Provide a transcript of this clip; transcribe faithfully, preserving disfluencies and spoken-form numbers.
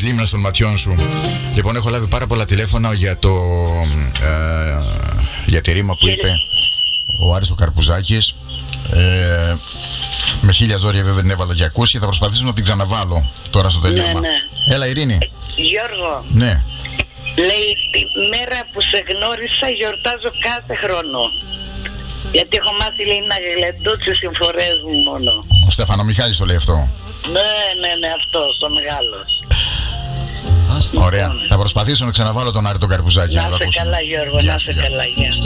λίμνας των ματιών σου. Λοιπόν, έχω λάβει πάρα πολλά τηλέφωνα για το ε, για τη ρήμα που είπε ο Άρης ο Καρπουζάκης. Ε, με χίλια ζόρια βέβαια την έβαλα για ακούσει. Θα προσπαθήσω να την ξαναβάλω τώρα στο τελείωμα. Ναι, ναι. Έλα, Ειρήνη. Γιώργο. Ναι. Λέει, τη μέρα που σε γνώρισα γιορτάζω κάθε χρόνο. Γιατί έχω μάθει, λέει, να γλεντώ τις συμφορές μου μόνο. Ο Στέφανο Μιχάλης το λέει αυτό. Ναι, ναι, ναι, αυτό, το μεγάλο. Ωραία. Θα προσπαθήσω να ξαναβάλω τον Άρη τον Καρπουζάκη. Να είσαι καλά, Γιώργο, να είσαι καλά, Γιώργο.